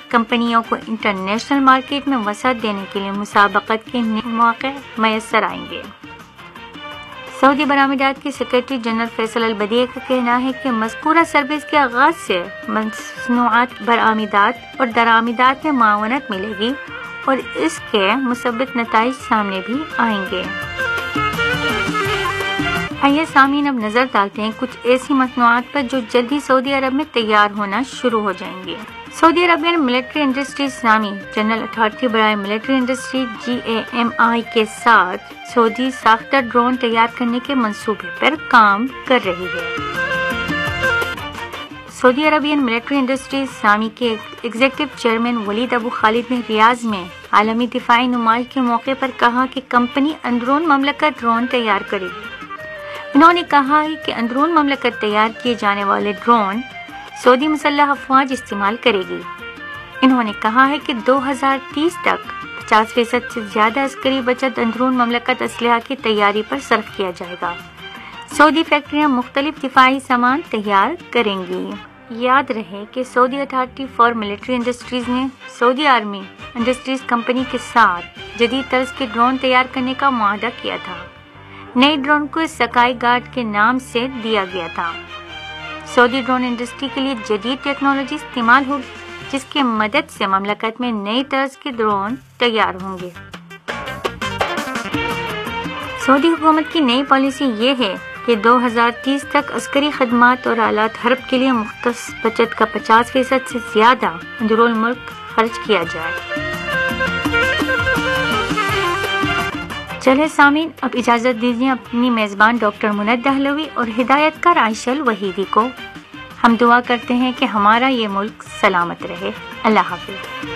کمپنیوں کو international market میں وسعت دینے کے لیے مسابقت کے نئے مواقع میسر آئیں گے۔ سعودی برآمدات کے سیکرٹری جنرل فیصل البدیع کا کہنا ہے کہ مذکورہ سروس کے آغاز سے مصنوعات برآمدات اور درآمدات میں معاونت ملے گی اور اس کے مثبت نتائج سامنے بھی آئیں گے۔ آئیے سامعین اب نظر ڈالتے ہیں کچھ ایسی مصنوعات پر جو جلد ہی سعودی عرب میں تیار ہونا شروع ہو جائیں گے۔ سعودی عربین ملٹری انڈسٹریز نامی جنرل اتھارٹی برائے ملٹری انڈسٹری GAMI کے ساتھ سعودی ساختہ ڈرون تیار کرنے کے منصوبے پر کام کر رہی ہے۔ سعودی عربین ملٹری انڈسٹریز نامی کے ایگزیکٹو چیئرمین ولید ابو خالد نے ریاض میں عالمی دفاعی نمائش کے موقع پر کہا کہ کمپنی اندرون مملکت ڈرون تیار کرے گی۔ انہوں نے کہا ہے کہ اندرون مملکت تیار کیے جانے والے ڈرون سعودی مسلح افواج استعمال کرے گی۔ انہوں نے کہا ہے کہ 2030 تک 50% سے زیادہ عسکری بچت اندرون مملکت اسلحہ کی تیاری پر صرف کیا جائے گا۔ سعودی فیکٹریاں مختلف دفاعی سامان تیار کریں گی۔ یاد رہے کہ سعودی اتھارٹی فار ملٹری انڈسٹریز نے سعودی آرمی انڈسٹریز کمپنی کے ساتھ جدید طرز کے ڈرون تیار کرنے کا معاہدہ کیا تھا۔ نئے ڈرون کو سکائی گارڈ کے نام سے دیا گیا تھا۔ سعودی ڈرون انڈسٹری کے لیے جدید ٹیکنالوجی استعمال ہوگی جس کی مدد سے مملکت میں نئی طرز کے ڈرون تیار ہوں گے۔ سعودی حکومت کی نئی پالیسی یہ ہے کہ 2030 تک عسکری خدمات اور آلات حرب کے لیے مختص بچت کا 50% سے زیادہ اندرون ملک خرچ کیا جائے۔ چلے سامعین اب اجازت دیجیے اپنی میزبان ڈاکٹر منت دہلوی اور ہدایت کار عائشہ الوحیدی کو۔ ہم دعا کرتے ہیں کہ ہمارا یہ ملک سلامت رہے۔ اللہ حافظ۔